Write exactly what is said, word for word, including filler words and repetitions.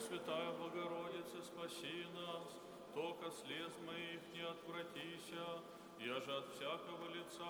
Пресвятая Богородица, спаси нас, тока слез моих не отвратися, я же от всякого лица